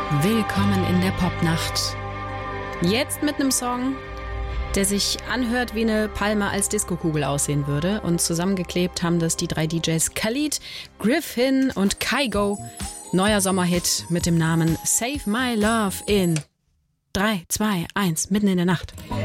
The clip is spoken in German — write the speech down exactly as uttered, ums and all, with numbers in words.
Willkommen in der Popnacht. Jetzt mit einem Song, der sich anhört, wie eine Palme als Diskokugel aussehen würde. Und zusammengeklebt haben das die drei D Js Khalid, Griffin und Kygo. Neuer Sommerhit mit dem Namen Save My Love in drei, zwei, eins, mitten in der Nacht.